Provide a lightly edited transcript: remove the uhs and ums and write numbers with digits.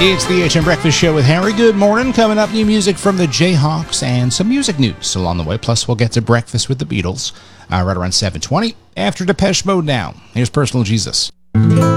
It's the HM Breakfast Show with Harry. Good morning. Coming up, new music from the Jayhawks and some music news along the way. Plus, we'll get to breakfast with the Beatles right around 7:20 after Depeche Mode now. Here's Personal Jesus.